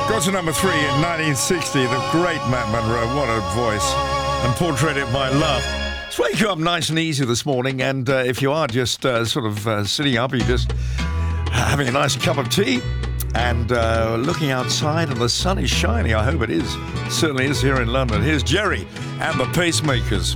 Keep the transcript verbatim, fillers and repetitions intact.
Got to number three in nineteen sixty, the great Matt Monro. What a voice. And Portrait of My Love. Let's wake you up nice and easy this morning. And uh, if you are just uh, sort of uh, sitting up, you're just having a nice cup of tea and uh, looking outside and the sun is shining. I hope it is. It certainly is here in London. Here's Jerry and the Pacemakers.